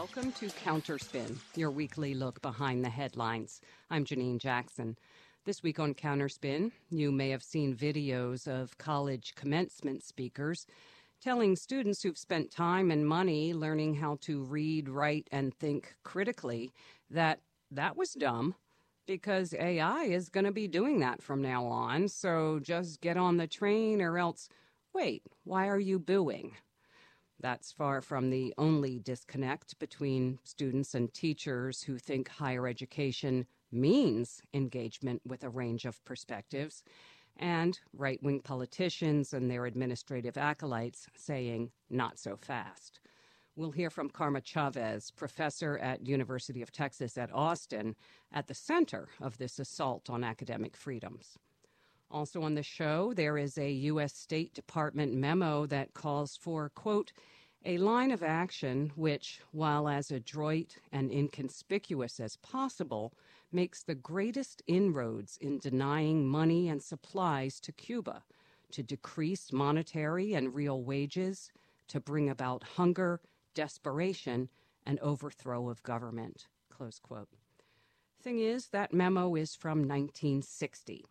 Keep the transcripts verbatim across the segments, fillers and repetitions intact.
Welcome to Counterspin, your weekly look behind the headlines. I'm Janine Jackson. This week on Counterspin, you may have seen videos of college commencement speakers telling students who've spent time and money learning how to read, write, and think critically that that was dumb because A I is going to be doing that from now on. So just get on the train or else, wait, why are you booing? That's far from the only disconnect between students and teachers who think higher education means engagement with a range of perspectives, and right-wing politicians and their administrative acolytes saying, not so fast. We'll hear from Karma Chavez, professor at University of Texas at Austin, at the center of this assault on academic freedoms. Also on the show, there is a U S State Department memo that calls for, quote, a line of action which, while as adroit and inconspicuous as possible, makes the greatest inroads in denying money and supplies to Cuba, to decrease monetary and real wages, to bring about hunger, desperation, and overthrow of government, close quote. Thing is, that memo is from nineteen sixty.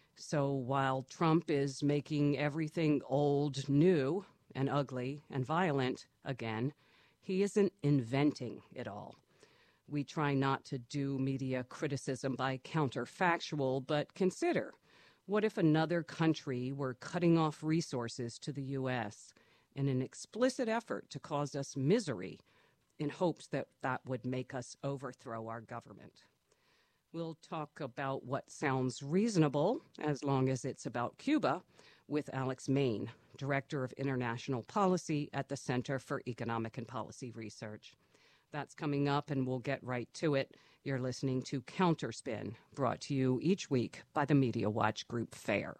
So while Trump is making everything old new and ugly and violent again, he isn't inventing it all. We try not to do media criticism by counterfactual, but consider, what if another country were cutting off resources to the U S in an explicit effort to cause us misery in hopes that that would make us overthrow our government? We'll talk about what sounds reasonable, as long as it's about Cuba, with Alex Main, Director of International Policy at the Center for Economic and Policy Research. That's coming up, and we'll get right to it. You're listening to Counterspin, brought to you each week by the Media Watch Group FAIR.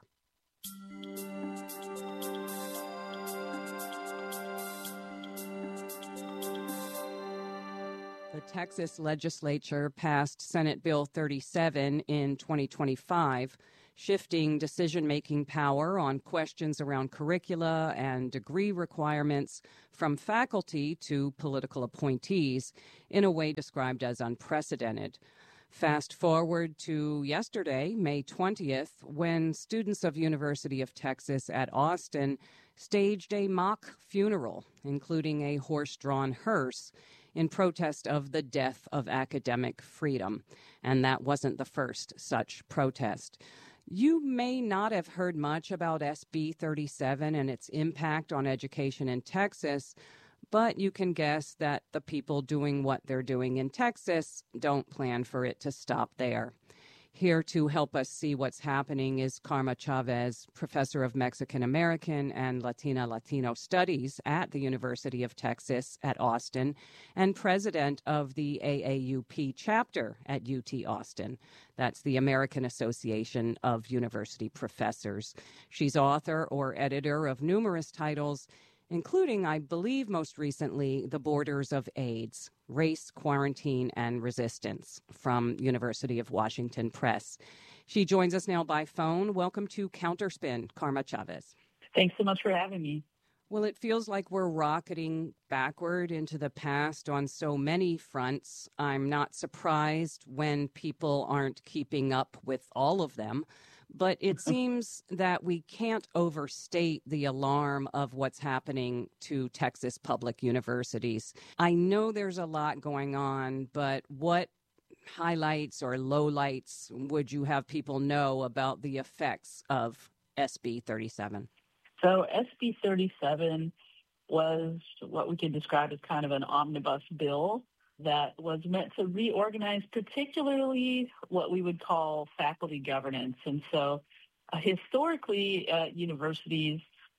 The Texas legislature passed Senate Bill thirty-seven in twenty twenty-five, shifting decision-making power on questions around curricula and degree requirements from faculty to political appointees in a way described as unprecedented. Fast forward to yesterday, May twentieth, when students of University of Texas at Austin staged a mock funeral, including a horse-drawn hearse, in protest of the death of academic freedom. And that wasn't the first such protest. You may not have heard much about S B thirty-seven and its impact on education in Texas, but you can guess that the people doing what they're doing in Texas don't plan for it to stop there. Here to help us see what's happening is Karma Chavez, professor of Mexican American and Latina Latino Studies at the University of Texas at Austin and president of the A A U P chapter at U T Austin. That's the American Association of University Professors. She's author or editor of numerous titles, including, I believe most recently, The Borders of AIDS, Race, Quarantine, and Resistance from University of Washington Press. She joins us now by phone. Welcome to Counterspin, Karma Chavez. Thanks so much for having me. Well, it feels like we're rocketing backward into the past on so many fronts. I'm not surprised when people aren't keeping up with all of them. But it seems that we can't overstate the alarm of what's happening to Texas public universities. I know there's a lot going on, but what highlights or lowlights would you have people know about the effects of S B thirty-seven? So S B thirty-seven was what we can describe as kind of an omnibus bill that was meant to reorganize particularly what we would call faculty governance. And so uh, historically at universities,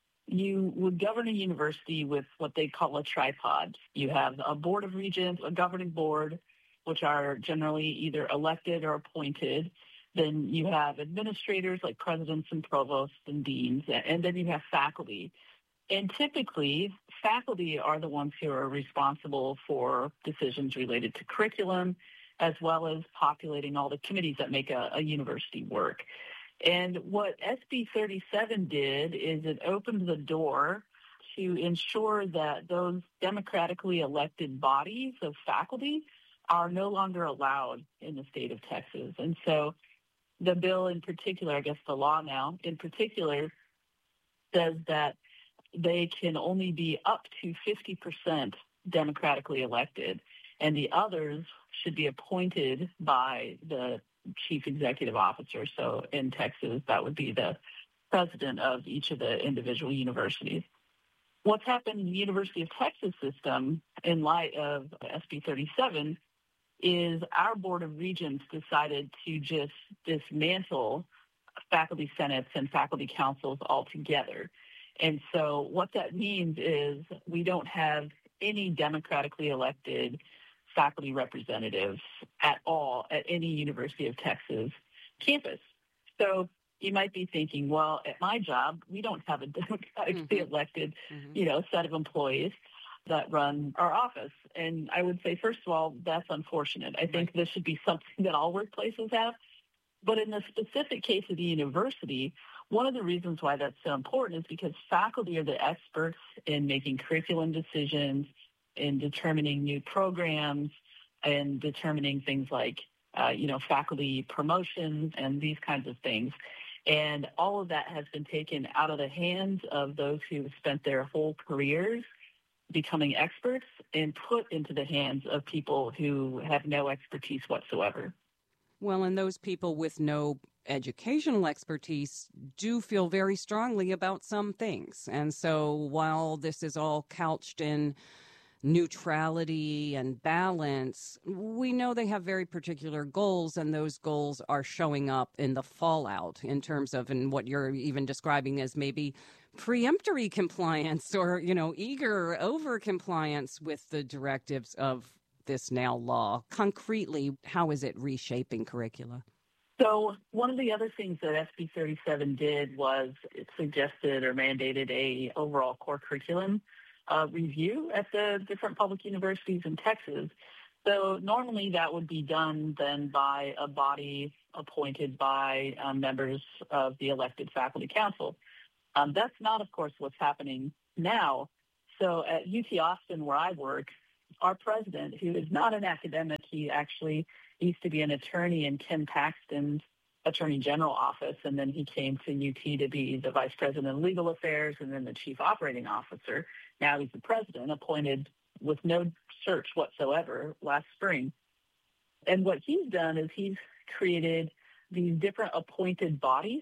you would govern a university with what they call a tripod. You have a board of regents, a governing board, which are generally either elected or appointed. Then you have administrators like presidents and provosts and deans, and then you have faculty. And typically, faculty are the ones who are responsible for decisions related to curriculum, as well as populating all the committees that make a, a university work. And what S B thirty-seven did is it opened the door to ensure that those democratically elected bodies of faculty are no longer allowed in the state of Texas. And so the bill in particular, I guess the law now in particular, says that they can only be up to fifty percent democratically elected, and the others should be appointed by the chief executive officer. So in Texas, that would be the president of each of the individual universities. What's happened in the University of Texas system in light of S B thirty-seven is our Board of Regents decided to just dismantle faculty senates and faculty councils altogether. And so what that means is we don't have any democratically elected faculty representatives at all at any University of Texas campus. So you might be thinking, well, at my job, we don't have a democratically mm-hmm. elected, mm-hmm. you know, set of employees that run our office. And I would say, first of all, that's unfortunate. I think this should be something that all workplaces have. But in the specific case of the university, one of the reasons why that's so important is because faculty are the experts in making curriculum decisions, in determining new programs, and determining things like, uh, you know, faculty promotions and these kinds of things. And all of that has been taken out of the hands of those who spent their whole careers becoming experts and put into the hands of people who have no expertise whatsoever. Well, and those people with no educational expertise do feel very strongly about some things. And so while this is all couched in neutrality and balance, we know they have very particular goals, and those goals are showing up in the fallout in terms of, and what you're even describing as maybe preemptory compliance or, you know, eager over compliance with the directives of this now law. Concretely, how is it reshaping curricula? So one of the other things that S B thirty-seven did was it suggested or mandated a overall core curriculum uh, review at the different public universities in Texas. So normally that would be done then by a body appointed by um, members of the elected faculty council. Um, that's not, of course, what's happening now. So at U T Austin, where I work, our president, who is not an academic, he actually used to be an attorney in Ken Paxton's Attorney General office, and then he came to U T to be the Vice President of Legal Affairs and then the Chief Operating Officer. Now he's the president, appointed with no search whatsoever last spring. And what he's done is he's created these different appointed bodies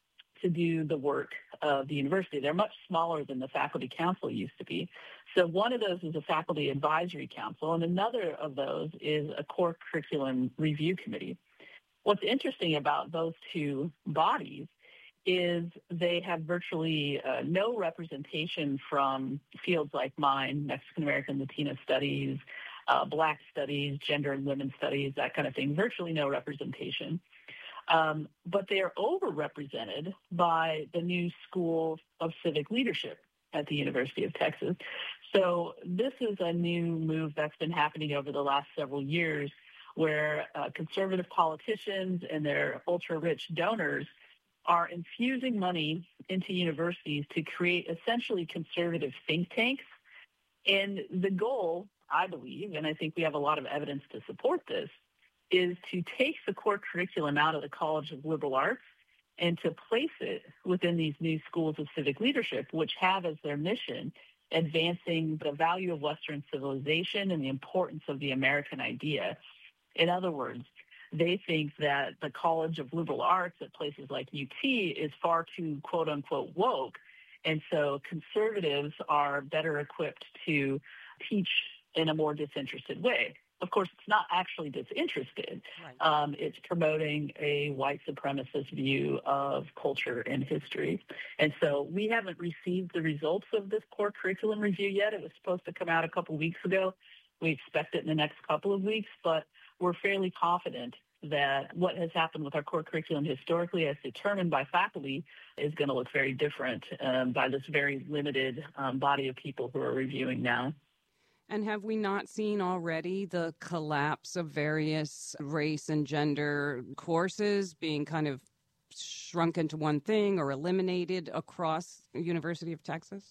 to do the work of the university. They're much smaller than the faculty council used to be. So one of those is a faculty advisory council, and another of those is a core curriculum review committee. What's interesting about those two bodies is they have virtually uh, no representation from fields like mine, Mexican American Latino studies, uh, Black studies, gender and women's studies, that kind of thing, virtually no representation. Um, but they are overrepresented by the new School of Civic Leadership at the University of Texas. So this is a new move that's been happening over the last several years where uh, conservative politicians and their ultra-rich donors are infusing money into universities to create essentially conservative think tanks. And the goal, I believe, and I think we have a lot of evidence to support this, is to take the core curriculum out of the College of Liberal Arts and to place it within these new schools of civic leadership, which have as their mission advancing the value of Western civilization and the importance of the American idea. In other words, they think that the College of Liberal Arts at places like U T is far too, quote unquote, woke. And so conservatives are better equipped to teach in a more disinterested way. Of course, it's not actually disinterested. Right. Um, it's promoting a white supremacist view of culture and history. And so we haven't received the results of this core curriculum review yet. It was supposed to come out a couple weeks ago. We expect it in the next couple of weeks, but we're fairly confident that what has happened with our core curriculum historically as determined by faculty is going to look very different um, by this very limited um, body of people who are reviewing now. And have we not seen already the collapse of various race and gender courses being kind of shrunk into one thing or eliminated across the University of Texas?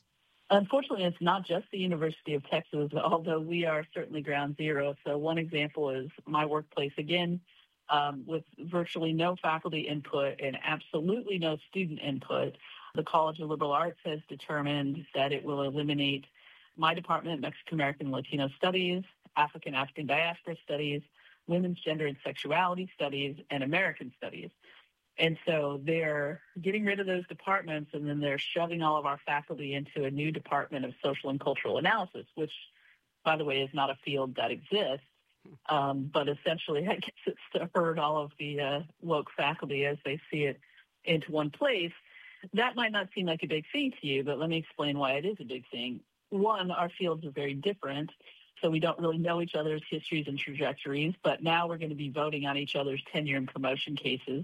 Unfortunately, it's not just the University of Texas, although we are certainly ground zero. So one example is my workplace again, um, with virtually no faculty input and absolutely no student input. The College of Liberal Arts has determined that it will eliminate my department, Mexican American Latino Studies, African African Diaspora Studies, Women's Gender and Sexuality Studies, and American Studies. And so they're getting rid of those departments, and then they're shoving all of our faculty into a new department of social and cultural analysis, which, by the way, is not a field that exists. Um, but essentially, I guess it's to herd all of the uh, woke faculty as they see it into one place. That might not seem like a big thing to you, but let me explain why it is a big thing. One, our fields are very different, so we don't really know each other's histories and trajectories, but now we're going to be voting on each other's tenure and promotion cases.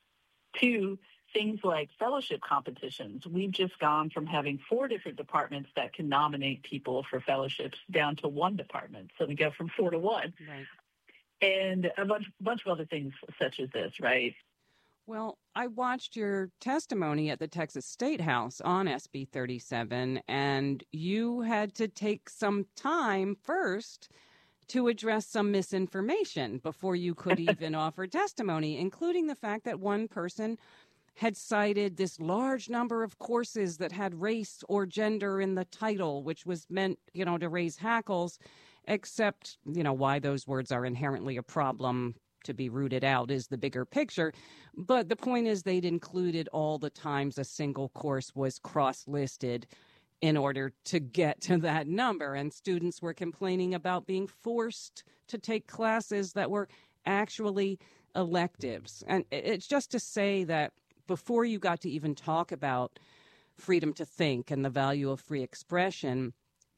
Two, things like fellowship competitions. We've just gone from having four different departments that can nominate people for fellowships down to one department. So we go from four to one. Right. And a bunch, bunch of other things such as this, right? Well, I watched your testimony at the Texas State House on S B thirty-seven, and you had to take some time first to address some misinformation before you could even offer testimony, including the fact that one person had cited this large number of courses that had race or gender in the title, which was meant, you know, to raise hackles, except, you know, why those words are inherently a problem to be rooted out is the bigger picture. But the point is they'd included all the times a single course was cross-listed in order to get to that number. And students were complaining about being forced to take classes that were actually electives. And it's just to say that before you got to even talk about freedom to think and the value of free expression,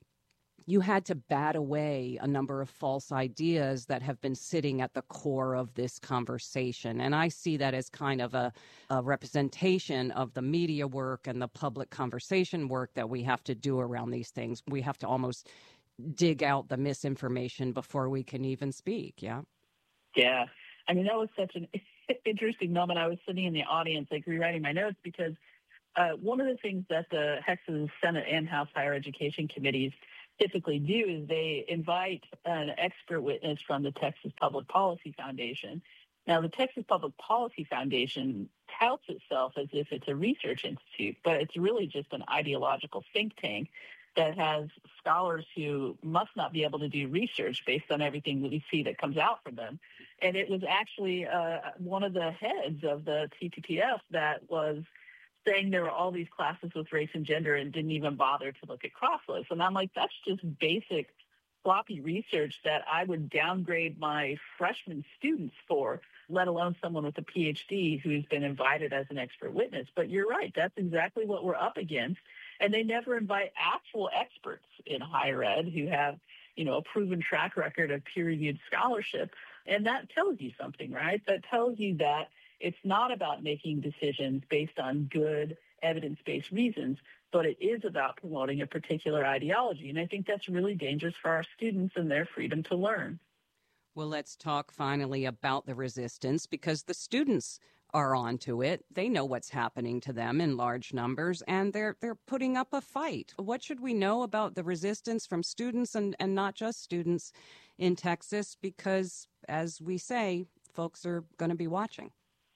you had to bat away a number of false ideas that have been sitting at the core of this conversation. And I see that as kind of a, a representation of the media work and the public conversation work that we have to do around these things. We have to almost dig out the misinformation before we can even speak, yeah? Yeah. I mean, that was such an interesting moment. I was sitting in the audience, like, rewriting my notes because uh, one of the things that the Texas Senate and House Higher Education Committees typically do is they invite an expert witness from the Texas Public Policy Foundation. Now, the Texas Public Policy Foundation touts itself as if it's a research institute, but it's really just an ideological think tank that has scholars who must not be able to do research based on everything that we see that comes out from them. And it was actually uh, one of the heads of the T P P F that was saying there were all these classes with race and gender and didn't even bother to look at cross-lists. And I'm like, that's just basic sloppy research that I would downgrade my freshman students for, let alone someone with a P H D who's been invited as an expert witness. But you're right. That's exactly what we're up against. And they never invite actual experts in higher ed who have, you know, a proven track record of peer-reviewed scholarship. And that tells you something, right? That tells you that it's not about making decisions based on good evidence-based reasons, but it is about promoting a particular ideology. And I think that's really dangerous for our students and their freedom to learn. Well, let's talk finally about the resistance, because the students are onto it. They know what's happening to them in large numbers, and they're they're putting up a fight. What should we know about the resistance from students and, and not just students in Texas? Because, as we say, folks are going to be watching.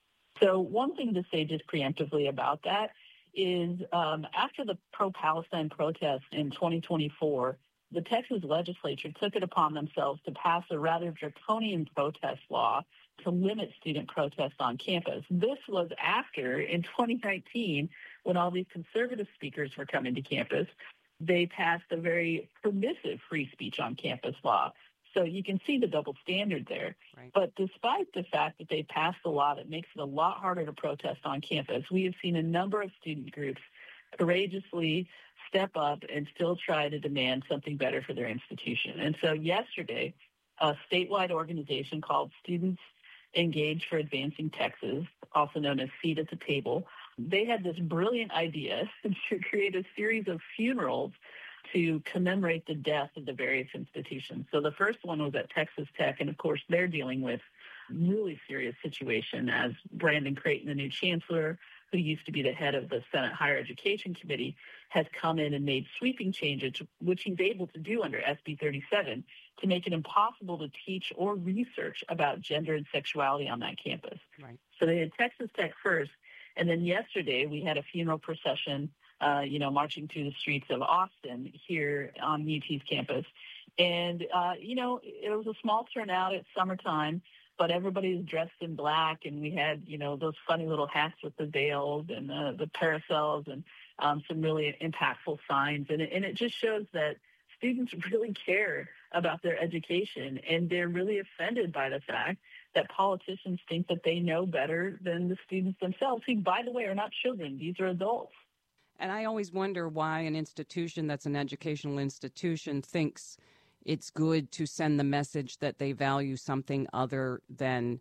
So one thing to say just preemptively about that is um, after the pro-Palestine protests in twenty twenty-four, the Texas legislature took it upon themselves to pass a rather draconian protest law to limit student protests on campus. This was after, in twenty nineteen, when all these conservative speakers were coming to campus, they passed a very permissive free speech on campus law. So you can see the double standard there. Right. But despite the fact that they passed a law that makes it a lot harder to protest on campus, we have seen a number of student groups courageously step up and still try to demand something better for their institution. And so yesterday, a statewide organization called Students Engaged for Advancing Texas, also known as Seat at the Table, they had this brilliant idea to create a series of funerals to commemorate the death of the various institutions. So the first one was at Texas Tech, and of course they're dealing with really serious situation as Brandon Creighton, the new chancellor, who used to be the head of the Senate Higher Education Committee, has come in and made sweeping changes, which he's able to do under S B thirty-seven, to make it impossible to teach or research about gender and sexuality on that campus. Right. So they had Texas Tech first, and then yesterday we had a funeral procession, uh, you know, marching through the streets of Austin here on U T's campus. And, uh, you know, it was a small turnout. It's summertime, but everybody was dressed in black, and we had, you know, those funny little hats with the veils and the, the parasols and um, some really impactful signs. And it, and it just shows that students really care about their education, and they're really offended by the fact that politicians think that they know better than the students themselves, who, by the way, are not children. These are adults. And I always wonder why an institution that's an educational institution thinks it's good to send the message that they value something other than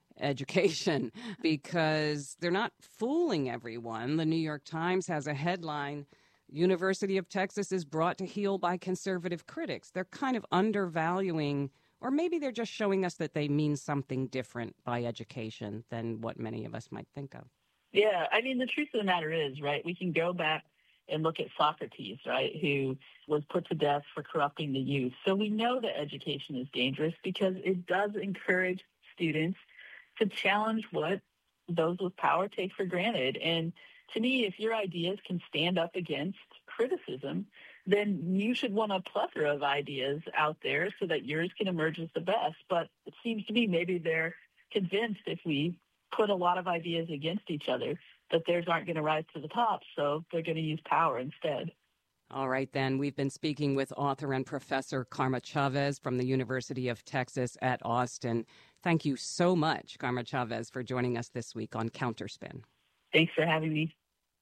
education, because they're not fooling everyone. The New York Times has a headline, University of Texas is brought to heel by conservative critics. They're kind of undervaluing, or maybe they're just showing us that they mean something different by education than what many of us might think of. Yeah, I mean, the truth of the matter is, right, we can go back and look at Socrates, right, who was put to death for corrupting the youth. So we know that education is dangerous because it does encourage students to challenge what those with power take for granted. And to me, if your ideas can stand up against criticism, then you should want a plethora of ideas out there so that yours can emerge as the best. But it seems to me maybe they're convinced if we put a lot of ideas against each other that theirs aren't going to rise to the top, so they're going to use power instead. All right, then. We've been speaking with author and professor Karma Chavez from the University of Texas at Austin. Thank you so much, Karma Chavez, for joining us this week on Counterspin. Thanks for having me.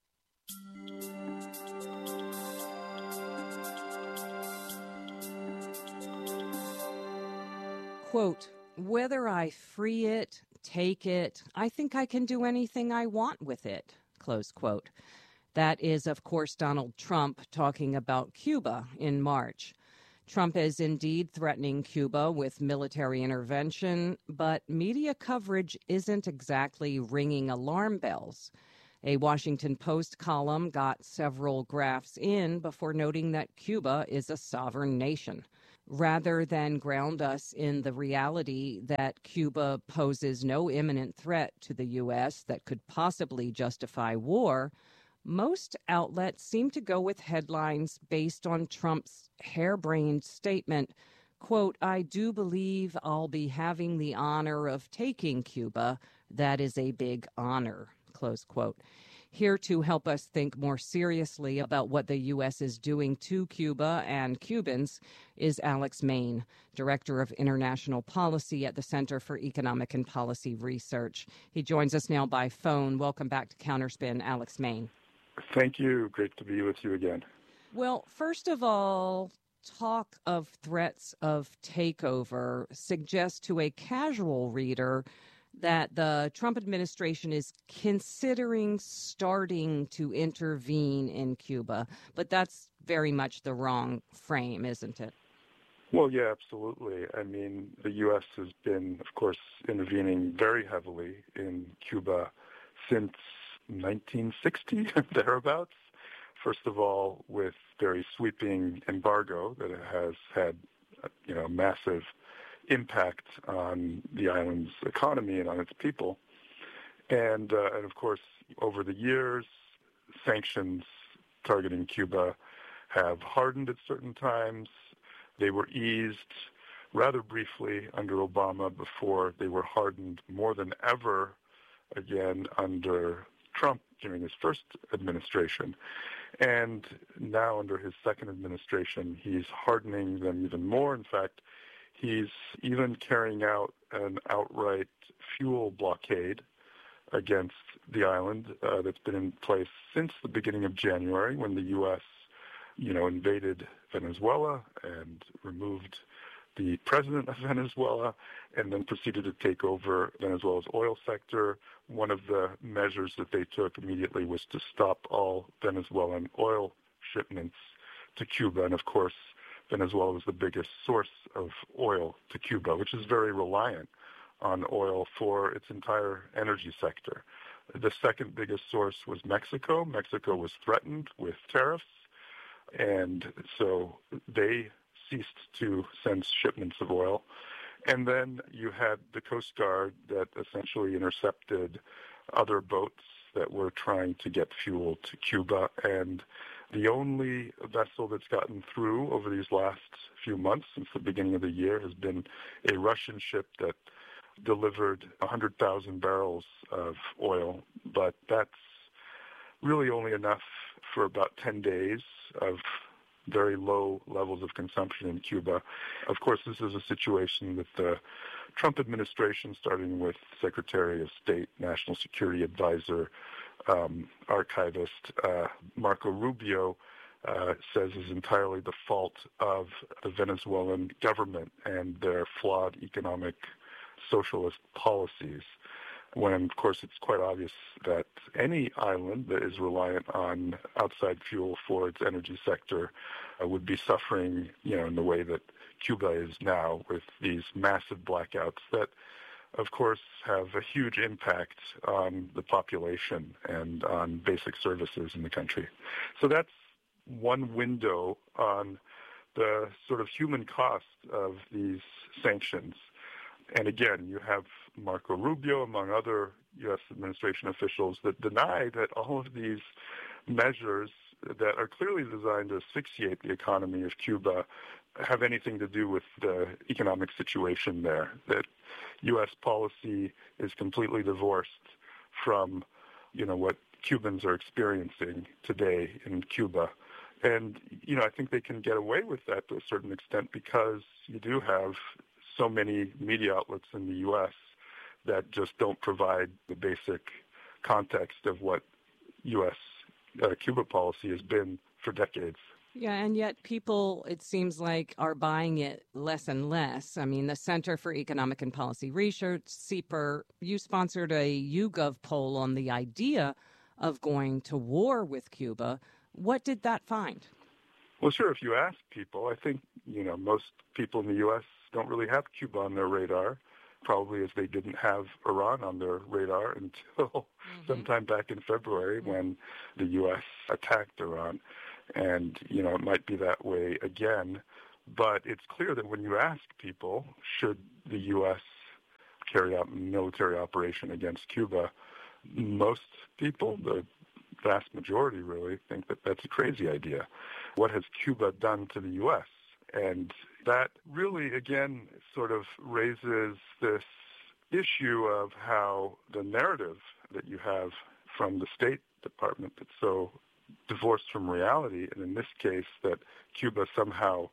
Quote, whether I free it, take it, I think I can do anything I want with it, close quote. That is, of course, Donald Trump talking about Cuba in March. Trump is indeed threatening Cuba with military intervention, but media coverage isn't exactly ringing alarm bells. A Washington Post column got several graphs in before noting that Cuba is a sovereign nation. Rather than ground us in the reality that Cuba poses no imminent threat to the U S that could possibly justify war, most outlets seem to go with headlines based on Trump's harebrained statement, quote, I do believe I'll be having the honor of taking Cuba. That is a big honor, close quote. Here to help us think more seriously about what the U S is doing to Cuba and Cubans is Alex Main, Director of International Policy at the Center for Economic and Policy Research. He joins us now by phone. Welcome back to Counterspin, Alex Main. Thank you. Great to be with you again. Well, first of all, talk of threats of takeover suggests to a casual reader that the Trump administration is considering starting to intervene in Cuba. But that's very much the wrong frame, isn't it? Well, yeah, absolutely. I mean, the U S has been, of course, intervening very heavily in Cuba since nineteen sixty, thereabouts. First of all, with very sweeping embargo that it has had, you know, massive impact on the island's economy and on its people. And, uh, and of course, over the years, sanctions targeting Cuba have hardened at certain times. They were eased rather briefly under Obama before they were hardened more than ever again under Trump during his first administration. And now under his second administration, he's hardening them even more. In fact, he's even carrying out an outright fuel blockade against the island uh, that's been in place since the beginning of January, when the U S, you know, invaded Venezuela and removed the president of Venezuela and then proceeded to take over Venezuela's oil sector. One of the measures that they took immediately was to stop all Venezuelan oil shipments to Cuba. And of course, Venezuela was the biggest source of oil to Cuba, which is very reliant on oil for its entire energy sector. The second biggest source was Mexico. Mexico was threatened with tariffs, and so they ceased to send shipments of oil. And then you had the Coast Guard that essentially intercepted other boats that were trying to get fuel to Cuba. And the only vessel that's gotten through over these last few months since the beginning of the year has been a Russian ship that delivered one hundred thousand barrels of oil. But that's really only enough for about ten days of very low levels of consumption in Cuba. Of course, this is a situation that the Trump administration, starting with Secretary of State, National Security Advisor, um, archivist uh, Marco Rubio, uh, says is entirely the fault of the Venezuelan government and their flawed economic socialist policies, when, of course, it's quite obvious that any island that is reliant on outside fuel for its energy sector uh, would be suffering, you know, in the way that Cuba is now, with these massive blackouts that, of course, have a huge impact on the population and on basic services in the country. So that's one window on the sort of human cost of these sanctions. And again, you have Marco Rubio, among other U S administration officials, that deny that all of these measures that are clearly designed to asphyxiate the economy of Cuba have anything to do with the economic situation there, that U S policy is completely divorced from, you know, what Cubans are experiencing today in Cuba. And, you know, I think they can get away with that to a certain extent because you do have so many media outlets in the U S that just don't provide the basic context of what U S uh, Cuba policy has been for decades. Yeah, and yet people, it seems like, are buying it less and less. I mean, the Center for Economic and Policy Research, C E P R, you sponsored a YouGov poll on the idea of going to war with Cuba. What did that find? Well, sure, if you ask people, I think, you know, most people in the U S don't really have Cuba on their radar, probably as they didn't have Iran on their radar until mm-hmm. sometime back in February mm-hmm. when the U S attacked Iran. And, you know, it might be that way again. But it's clear that when you ask people, should the U S carry out a military operation against Cuba, most people, the vast majority really, think that that's a crazy idea. What has Cuba done to the U S? And that really, again, sort of raises this issue of how the narrative that you have from the State Department that's so divorced from reality, and in this case that Cuba somehow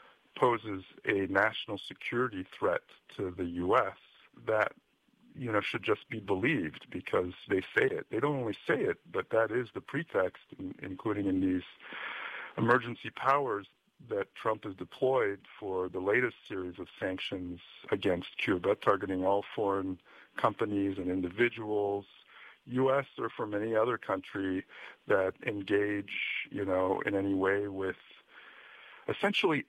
poses a national security threat to the U S, that, you know, should just be believed because they say it. They don't only say it, but that is the pretext, including in these emergency powers that Trump has deployed for the latest series of sanctions against Cuba, targeting all foreign companies and individuals, U S or from any other country that engage, you know, in any way with essentially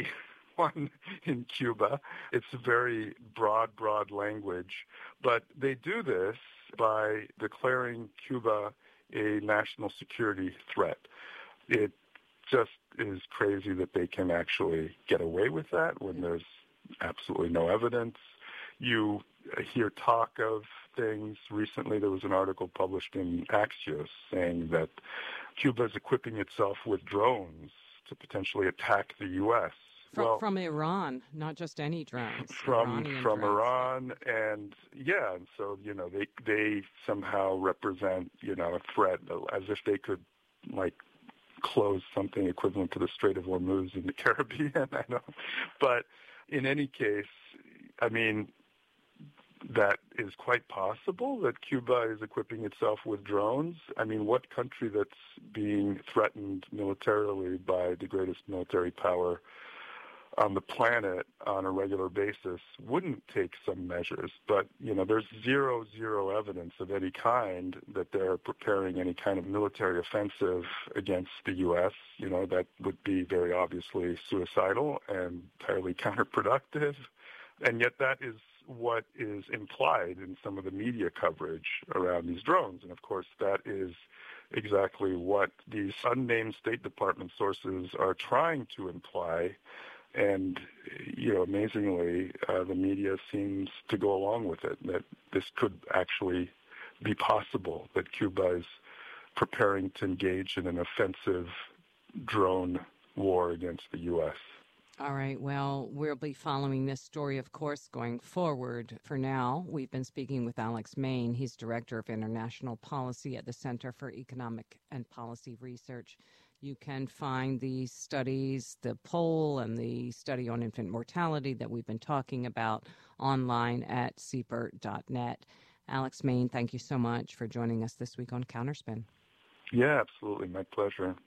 anyone in Cuba. It's a very broad, broad language. But they do this by declaring Cuba a national security threat. It just is crazy that they can actually get away with that when there's absolutely no evidence. You hear talk of things. Recently there was an article published in Axios saying that Cuba is equipping itself with drones to potentially attack the U S. From, well, from Iran, not just any drones. From Iranian from drones. Iran, and yeah, and so, you know, they they somehow represent, you know, a threat, as if they could, like, close something equivalent to the Strait of Hormuz in the Caribbean. I know, but in any case, I mean, that is quite possible that Cuba is equipping itself with drones. I mean, what country that's being threatened militarily by the greatest military power on the planet on a regular basis wouldn't take some measures? But, you know, there's zero, zero evidence of any kind that they're preparing any kind of military offensive against the U S. You know, that would be very obviously suicidal and entirely counterproductive. And yet that is what is implied in some of the media coverage around these drones. And of course, that is exactly what these unnamed State Department sources are trying to imply. And, you know, amazingly, uh, the media seems to go along with it, that this could actually be possible, that Cuba is preparing to engage in an offensive drone war against the U S. All right. Well, we'll be following this story, of course, going forward. For now, we've been speaking with Alex Main. He's Director of International Policy at the Center for Economic and Policy Research. You can find the studies, the poll and the study on infant mortality that we've been talking about online at C B E R T dot net. Alex Main, thank you so much for joining us this week on Counterspin. Yeah, absolutely. My pleasure.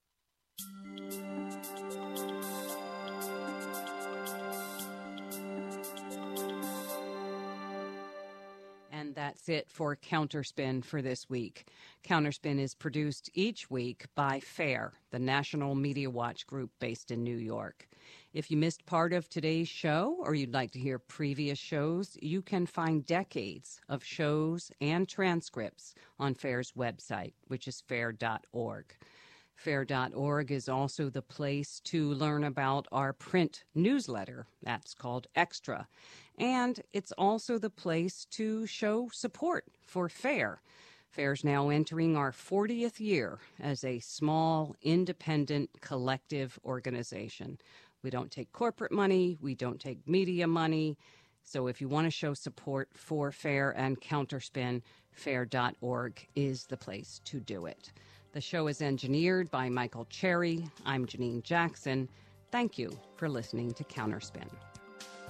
And that's it for Counterspin for this week. Counterspin is produced each week by FAIR, the National Media Watch group based in New York. If you missed part of today's show or you'd like to hear previous shows, you can find decades of shows and transcripts on FAIR's website, which is fair dot org. fair dot org is also the place to learn about our print newsletter. That's called Extra. And it's also the place to show support for FAIR. FAIR's now entering our fortieth year as a small, independent, collective organization. We don't take corporate money. We don't take media money. So if you want to show support for FAIR and Counterspin, fair dot org is the place to do it. The show is engineered by Michael Cherry. I'm Janine Jackson. Thank you for listening to Counterspin.